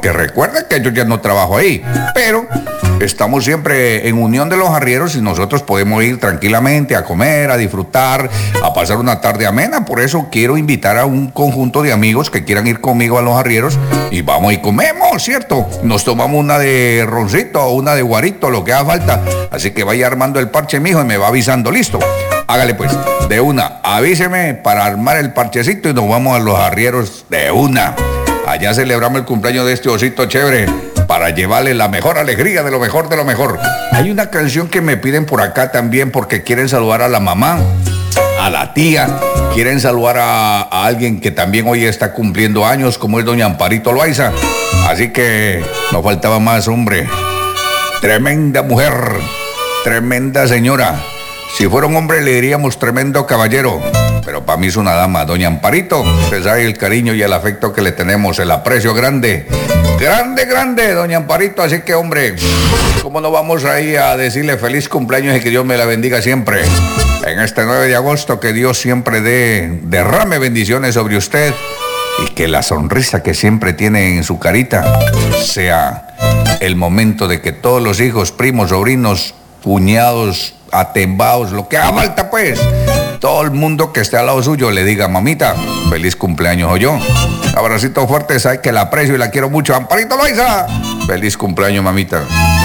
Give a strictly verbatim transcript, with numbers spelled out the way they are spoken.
porque recuerda que yo ya no trabajo ahí, pero estamos siempre en unión de los arrieros y nosotros podemos ir tranquilamente a comer, a disfrutar, a pasar una tarde amena. Por eso quiero invitar a un conjunto de amigos que quieran ir conmigo a los arrieros y vamos y comemos, ¿cierto? Nos tomamos una de roncito o una de guarito, lo que haga falta. Así que vaya armando el parche, mijo, y me va avisando, listo. Hágale pues, de una, avíseme para armar el parchecito y nos vamos a los arrieros de una. Allá celebramos el cumpleaños de este osito chévere para llevarle la mejor alegría de lo mejor de lo mejor. Hay una canción que me piden por acá también porque quieren saludar a la mamá, a la tía, quieren saludar a, a alguien que también hoy está cumpliendo años, como es doña Amparito Loaiza. Así que no faltaba más, hombre. Tremenda mujer, tremenda señora. Si fuera un hombre le diríamos tremendo caballero, pero para mí es una dama, doña Amparito. Usted sabe el cariño y el afecto que le tenemos, el aprecio grande, grande, grande, doña Amparito. Así que, hombre, ¿cómo no vamos ahí a decirle feliz cumpleaños y que Dios me la bendiga siempre? En este nueve de agosto, que Dios siempre dé, derrame bendiciones sobre usted y que la sonrisa que siempre tiene en su carita sea el momento de que todos los hijos, primos, sobrinos, cuñados, atembados, lo que haga falta pues, todo el mundo que esté al lado suyo le diga, mamita, feliz cumpleaños o yo. Abracito fuerte, sabe que la aprecio y la quiero mucho. Amparito Loaiza, feliz cumpleaños, mamita.